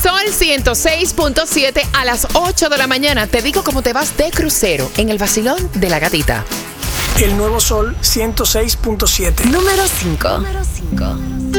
Sol 106.7 a las 8 de la mañana. Te digo cómo te vas de crucero en el vacilón de la gatita. El nuevo Sol 106.7. Número 5.